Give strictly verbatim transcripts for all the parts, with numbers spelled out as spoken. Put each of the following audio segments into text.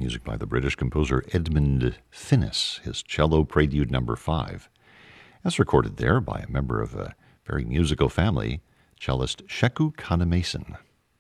music by the British composer Edmund Finnis, his Cello Prelude Number five. As recorded there by a member of a very musical family, cellist Sheku Kanemason.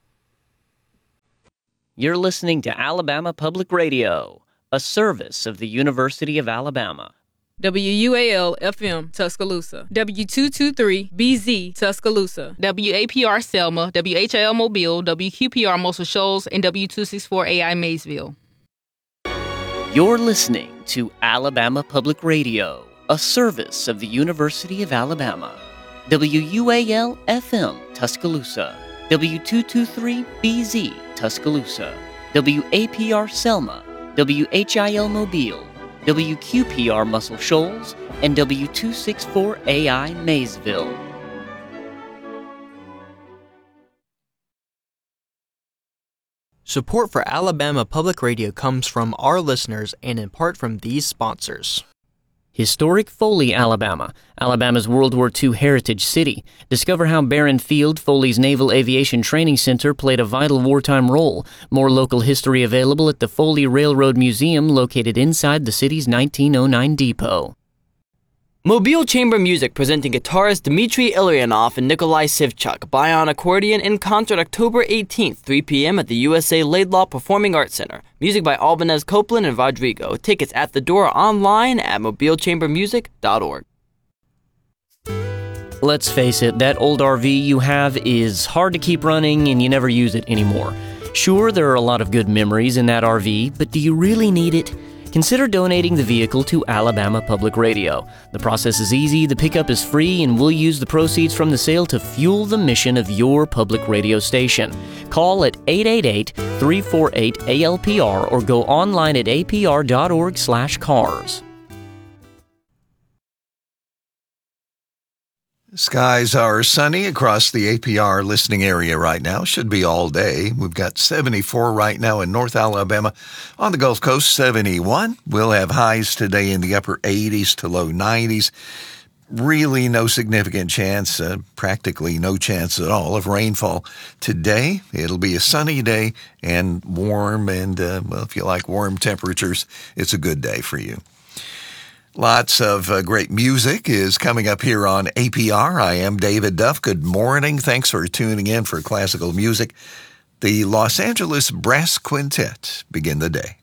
You're listening to Alabama Public Radio, a service of the University of Alabama. W U A L F M Tuscaloosa, W two twenty-three B Z Tuscaloosa, W A P R Selma, W H I L Mobile, W Q P R Muscle Shoals, and W two sixty-four A I Maysville. You're listening to Alabama Public Radio, a service of the University of Alabama. W U A L F M Tuscaloosa, W two twenty-three B Z Tuscaloosa, W A P R Selma, W H I L Mobile, W Q P R Muscle Shoals, and W two sixty-four A I Maysville. Support for Alabama Public Radio comes from our listeners and in part from these sponsors. Historic Foley, Alabama, Alabama's World War Two heritage city. Discover how Barron Field, Foley's Naval Aviation Training Center, played a vital wartime role. More local history available at the Foley Railroad Museum, located inside the city's nineteen oh nine depot. Mobile Chamber Music presenting guitarist Dmitry Ilyanov and Nikolai Sivchuk. Buy on accordion in concert October eighteenth, three p.m. at the U S A Laidlaw Performing Arts Center. Music by Albanez Copeland and Rodrigo. Tickets at the door online at mobile chamber music dot org. Let's face it, that old R V you have is hard to keep running and you never use it anymore. Sure, there are a lot of good memories in that R V, but do you really need it? Consider donating the vehicle to Alabama Public Radio. The process is easy, the pickup is free, and we'll use the proceeds from the sale to fuel the mission of your public radio station. Call at eight eight eight, three four eight, A L P R or go online at a p r dot org slash cars. Skies are sunny across the A P R listening area right now. Should be all day. We've got seventy-four right now in North Alabama. On the Gulf Coast, seventy-one. We'll have highs today in the upper eighties to low nineties. Really no significant chance, uh, practically no chance at all of rainfall today. It'll be a sunny day and warm, and, uh, well, if you like warm temperatures, it's a good day for you. Lots of uh, great music is coming up here on A P R. I am David Duff. Good morning. Thanks for tuning in for classical music. The Los Angeles Brass Quintet begin the day.